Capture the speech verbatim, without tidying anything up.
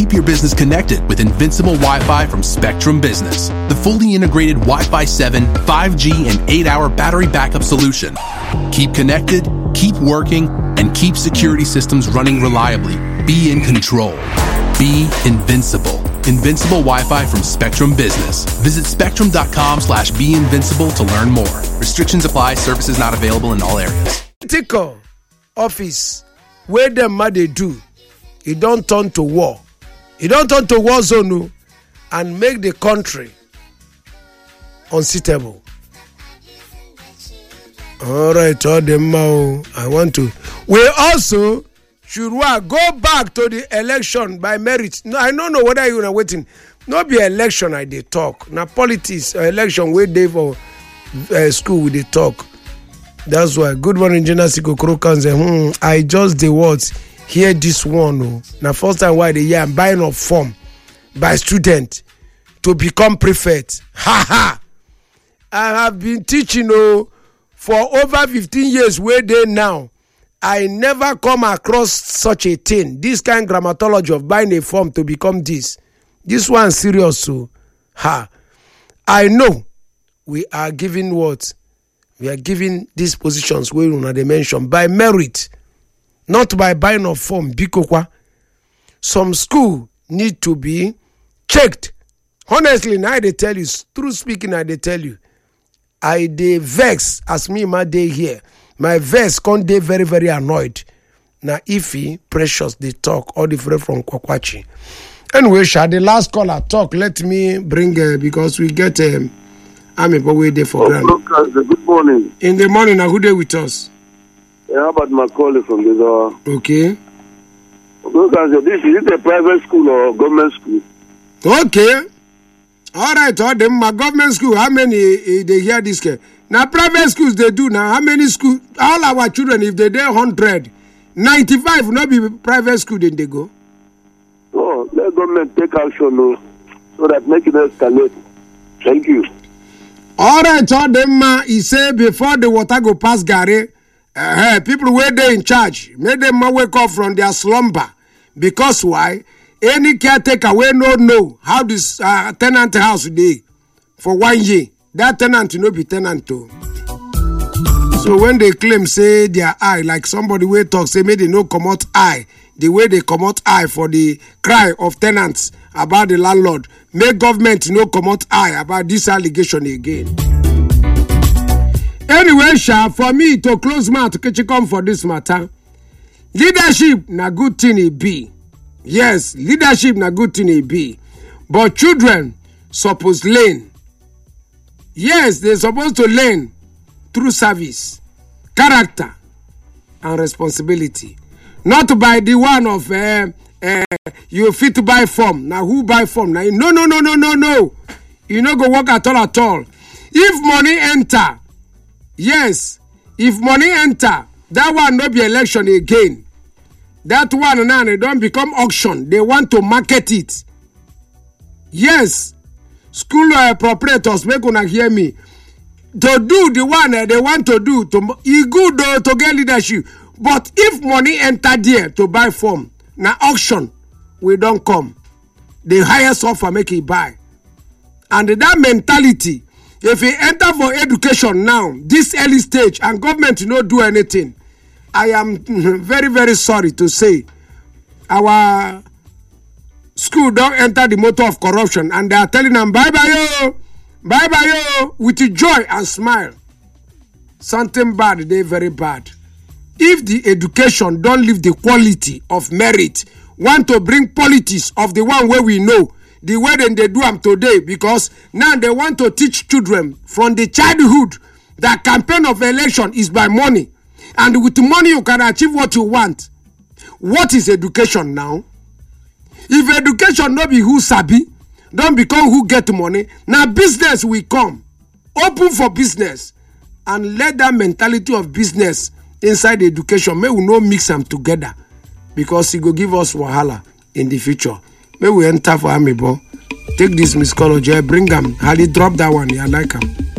keep your business connected with Invincible Wi-Fi from Spectrum Business, the fully integrated Wi-Fi seven, five G, and eight hour battery backup solution. Keep connected, keep working, and keep security systems running reliably. Be in control. Be invincible. Invincible Wi-Fi from Spectrum Business. Visit spectrum.com slash be invincible to learn more. Restrictions apply. Services not available in all areas. Political office where them ma they do, it don't turn to war. It don't turn to war zone and make the country unsuitable. All right, all them ma, I want to. We also should go back to the election by merit. No, I don't know whether you are waiting. Not be election I dey talk. Now politics uh, election where they for uh, school we dey talk. That's why. Good morning, General Siko Krokan. Hmm, I just the words hear this one. Oh. Now first time why they hear I'm buying a form by student to become prefect. Ha ha! I have been teaching oh for over fifteen years. Where they now? I never come across such a thing. This kind of grammatology of buying a form to become this. This one serious, so. Ha. I know we are giving what? We are giving these positions where we they mention by merit, not by buying a form. Bikokwa. Some school need to be checked. Honestly, now they tell you, true speaking, I they tell you, I they vex as me my day here. My verse can't dey very, very annoyed. Now, Ify, Precious, they talk, all the way from Kwakwachi. Anyway, Sha, the last caller talk, let me bring, uh, because we get, um, I'm a way there for granted. Oh, good morning. In the morning, now, who day with us? Yeah, how about my colleague from the door? Okay. Look, this is it a private school or government school? Okay. All right, all them, my government school, how many uh, they hear this? Case? Now, private schools, they do now. How many schools? All our children, if they do one hundred, ninety-five will not be private school, then they go. Oh, let government take action, no, so that make it escalate. Thank you. All right, all them, uh, he say, before the water go past Gary, uh, people where they in charge, make them wake up from their slumber. Because why? Any caretaker will not know how this uh, tenant house dey for one year. That tenant no be tenant too. So when they claim say their eye, like somebody will talk, say maybe they no come out eye, the way they come out eye for the cry of tenants about the landlord, make government no come out eye about this allegation again. Anyway, Sha, for me to close mouth to come for this matter, leadership na good thing it be. Yes, leadership na good thing it be. But children suppose learn. Yes, they're supposed to learn through service, character, and responsibility. Not by the one of uh, uh, you fit to buy form. Now who buy form? Now no, no, no, no, no, no. You no go work at all at all. If money enter, yes, if money enter, that one no be election again. That one now they don't become auction. They want to market it. Yes. School uh, proprietors, make una hear me. To do the one uh, they want to do, to e good uh, to get leadership. But if money enter there to buy form, na auction, we don't come. The highest offer make it buy. And that mentality, if you enter for education now, this early stage, and government no do anything, I am very, very sorry to say, our school don't enter the motor of corruption, and they are telling them bye bye yo, bye bye yo, with joy and smile. Something bad, they very bad. If the education don't live the quality of merit, want to bring politics of the one where we know, the way then they do them today, because now they want to teach children from the childhood that campaign of election is by money, and with money you can achieve what you want. What is education now? If education not be who sabi, don't become who get money. Now business will come. Open for business. And let that mentality of business inside education, may we not mix them together. Because it will give us wahala in the future. May we enter for Amiibo. Take this miscology, bring them. Hali drop that one. I like them.